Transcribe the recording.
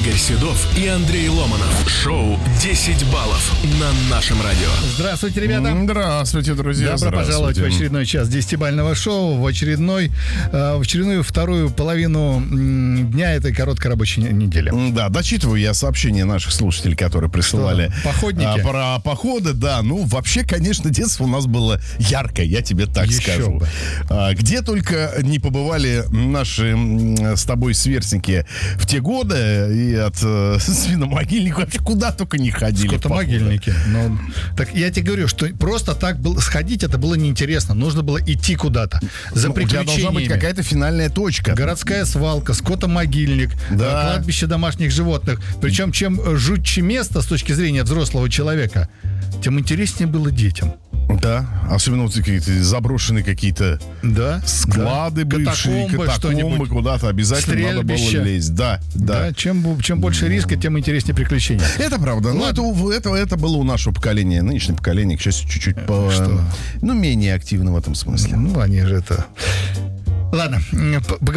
Игорь Седов и Андрей Ломанов. Шоу «10 баллов» на нашем радио. Здравствуйте, ребята. Здравствуйте, друзья. Добро пожаловать в очередной час 10-бального шоу, в очередную вторую половину дня этой короткой рабочей недели. Да, дочитываю я сообщения наших слушателей, которые присылали. Походники? Про походы, да. Ну, вообще, конечно, детство у нас было яркое, я тебе так Еще скажу. бы. Где только не побывали наши с тобой сверстники в те годы, и от свиномогильника вообще куда только не ходили. Скотомогильники. Ну, так я тебе говорю, что просто так было, сходить это было неинтересно. Нужно было идти куда-то. За У тебя должна быть какая-то финальная точка. Городская свалка, скотомогильник, Да. кладбище домашних животных. Причем, чем жутче место с точки зрения взрослого человека, тем интереснее было детям. Да, особенно вот какие-то заброшенные какие-то склады бывшие, катакомбы, куда-то обязательно надо было лезть. Да. Чем больше риска, тем интереснее приключения. Это правда. Но это было у нашего поколения. Нынешнее поколение, к счастью, чуть-чуть менее активно в этом смысле. Ну, они же это... Ладно,